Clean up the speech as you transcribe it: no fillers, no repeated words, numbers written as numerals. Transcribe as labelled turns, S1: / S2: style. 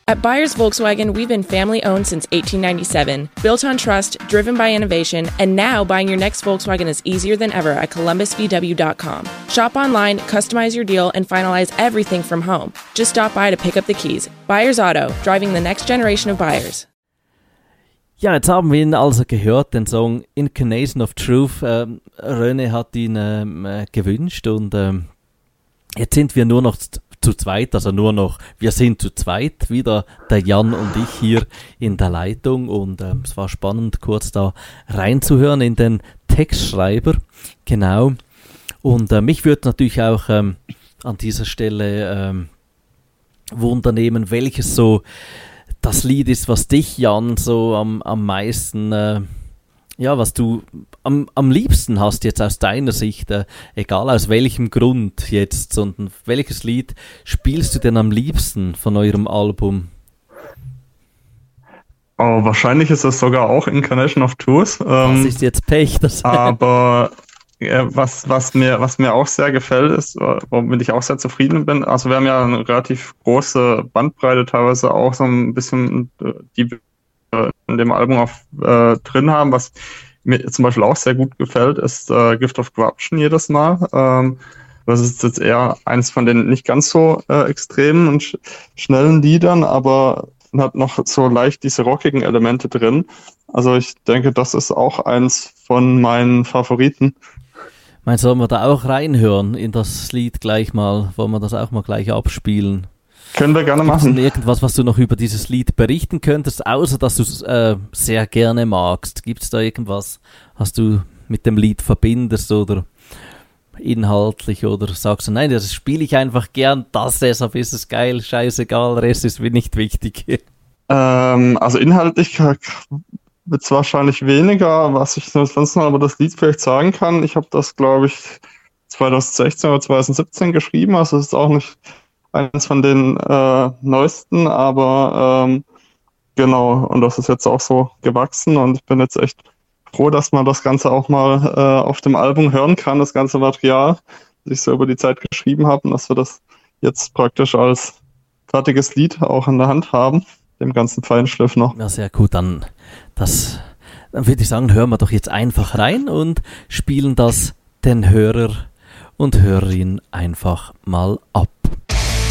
S1: At Byers Volkswagen, we've been family-owned since 1897, built on trust, driven by innovation, and now buying your next Volkswagen is easier than ever at columbusvw.com. Shop online, customize your deal, and finalize everything from home. Just stop by to pick up the keys. Byers Auto, driving the next generation of buyers.
S2: Ja, jetzt haben wir ihn also gehört, den Song Incarnation of Truth. René hat ihn gewünscht und jetzt sind wir nur noch zu zweit, also nur noch, wir sind zu zweit, wieder der Jan und ich hier in der Leitung und es war spannend, kurz da reinzuhören in den Textschreiber, genau. Und mich würde natürlich auch an dieser Stelle wundernehmen, welches so das Lied ist, was dich, Jan, so am meisten, was du am liebsten hast jetzt aus deiner Sicht, egal aus welchem Grund jetzt, sondern welches Lied spielst du denn am liebsten von eurem Album?
S3: Oh, wahrscheinlich ist das sogar auch Incarnation of Truth.
S2: Das ist jetzt Pech.
S3: Aber was mir auch sehr gefällt ist, womit ich auch sehr zufrieden bin, also wir haben ja eine relativ große Bandbreite teilweise auch so ein bisschen, die wir in dem Album auch drin haben, was mir zum Beispiel auch sehr gut gefällt, ist Gift of Corruption jedes Mal. Das ist jetzt eher eins von den nicht ganz so extremen und schnellen Liedern, aber hat noch so leicht diese rockigen Elemente drin. Also ich denke, das ist auch eins von meinen Favoriten.
S2: Sollen wir da auch reinhören in das Lied gleich mal? Wollen wir das auch mal gleich abspielen?
S3: Können wir gerne machen.
S2: Gibt es irgendwas, was du noch über dieses Lied berichten könntest, außer dass du es sehr gerne magst? Gibt es da irgendwas, was du mit dem Lied verbindest oder inhaltlich oder sagst du, nein, das spiele ich einfach gern, deshalb ist es geil, scheißegal, Rest ist mir nicht wichtig.
S3: Also inhaltlich wird es wahrscheinlich weniger, was ich sonst noch über das Lied vielleicht sagen kann. Ich habe das, glaube ich, 2016 oder 2017 geschrieben, also es ist auch nicht eines von den neuesten, aber genau, und das ist jetzt auch so gewachsen und ich bin jetzt echt froh, dass man das Ganze auch mal auf dem Album hören kann, das ganze Material, das ich so über die Zeit geschrieben habe und dass wir das jetzt praktisch als fertiges Lied auch in der Hand haben, dem ganzen Feinschliff noch.
S2: Ja, sehr gut, dann würde ich sagen, hören wir doch jetzt einfach rein und spielen das den Hörer und Hörerinnen einfach mal ab.